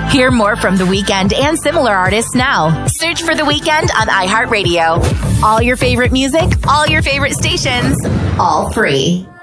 Hear more from The Weeknd and similar artists now. Search for The Weeknd on iHeartRadio. All your favorite music, all your favorite stations, all free.